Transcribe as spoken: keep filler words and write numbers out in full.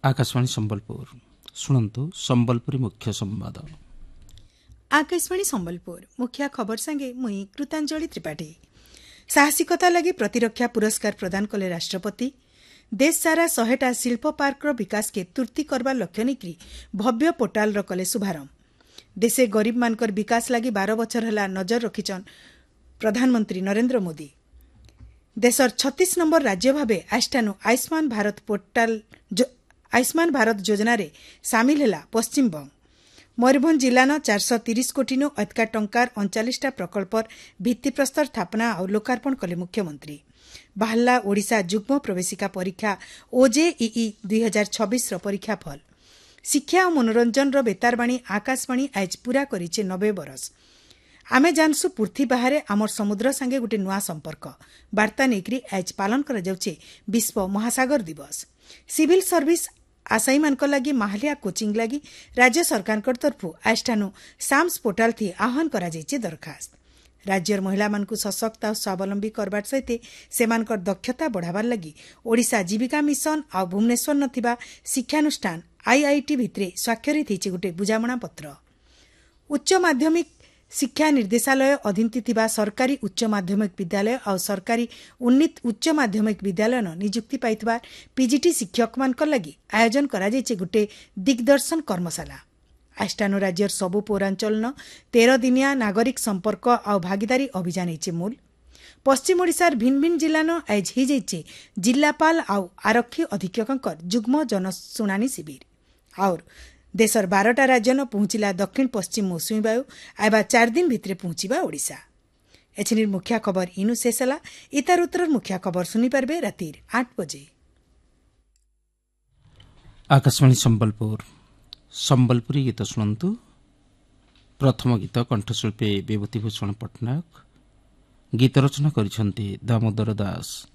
आकाशवाणी संबलपुर शुणु संबलपुरी मुख्य संवाद। आकाशवाणी संबलपुर मुख्य खबर संगे मुई कृतांजलि त्रिपाठी। साहसिकता लगी प्रतिरक्षा पुरस्कार प्रदान कले राष्ट्रपति। देश सारा शहेटा शिल्प पार्कर विकास के तुर्ती करबा लक्ष्य निकरी भव्य पोर्टाल कले शुभारंभ। देशे गरीब मानकर विकास लगी बारह बछर हला नजर रखिछन प्रधानमंत्री नरेंद्र मोदी। देशर छत्तीस नंबर राज्य भावे आष्टानु आयुष्मान भारत पोर्टाल आयुष्मान भारत योजना रे सामिल हैला पश्चिमबंग। मयूरभंज जिल्लान चार सौ तीस कोटी नु अधिका टंकार उनचालीसटा प्रकल्पर भित्तिप्रस्तर स्थापना और लोकार्पण कले मुख्यमंत्री। बाहला ओडिशा जुग्म प्रवेशिका परीक्षा ओजेईई दुई हजार छब्बीस परीक्षा फल। शिक्षा और मनोरंजन रो बेतारवाणी आकाशवाणी आज पूरा करिछे नब्बे बरस। आमे जानसु पृथ्वी बाहर आमर समुद्र संगे गोटे नुआ संपर्क वार्ता नेकरी आज पालन करा जाउछे विश्व महासागर दिवस। सिविल सर्विस आशायी मान लगी माहलिया कोचिंग लगी राज्य सरकार तरफ आष्टानु साम्स पोर्टाल थी आह्वान करा जाइछे दरखास्त। राज्यर महिला मानकु सशक्त और स्वावलंबी करबार सहित सेमानकर दक्षता बढ़ावार लगी ओडिशा जीविका मिशन और भुवनेश्वर नथिबा शिक्षानुष्ठान आईआईटी भितरे स्वाक्षरित होइछे गोटे बुझामणा पत्र। उच्च माध्यमिक शिक्षा निर्देशालय अधीनती थिबा सरकारी उच्च माध्यमिक विद्यालय और सरकारी उन्नीत उच्च माध्यमिक विद्यालय नियुक्ति पाइथिबा पीजीटी शिक्षक मानकर लगी आयोजन करा जाइछे गोटे दिग्दर्शन कर्मशाला। आष्टानु राज्यर सबु पौरांचल तेरह दिनिया नागरिक संपर्क और भागीदारी अभियान होइछे मूल। पश्चिम ओडिशार भिन्न भिन्न जिल्लान आज ही जाइछे जिल्लापाल और आरक्षी अधीक्षकंकर जुग्म जनशुणानी शिविर। और देशर बारटा राज्य न पहुंचला दक्षिण पश्चिम मौसुमी वायु आइबा चार दिन भितरे पहुंचीबा ओडिशा। एछिनिर मुख्य खबर इनु शेषला। इतार उत्तर मुख्य खबर सुनी पारबे रातिर आठ बजे। आकाशवाणी संबलपुर संबलपुरी गीत शुणु। प्रथम गीत कंठशिल्पी विभूतिभूषण पट्टनायक, गीत रचना करिसेंती दामोदर दास।